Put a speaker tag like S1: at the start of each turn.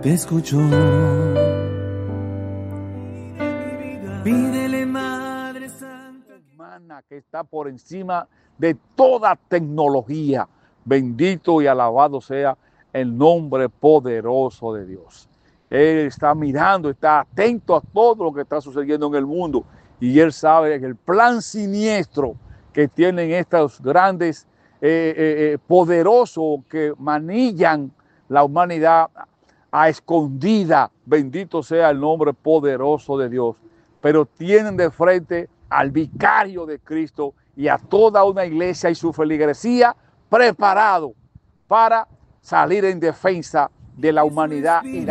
S1: te escuchó. Pídele, Madre Santa,
S2: Hermana, que está por encima de toda tecnología. Bendito y alabado sea el nombre poderoso de Dios. Él está mirando, está atento a todo lo que está sucediendo en el mundo y él sabe que el plan siniestro que tienen estos grandes poderosos que manillan la humanidad a escondida. Bendito sea el nombre poderoso de Dios. Pero tienen de frente al vicario de Cristo y a toda una iglesia y su feligresía preparado para salir en defensa de la humanidad y la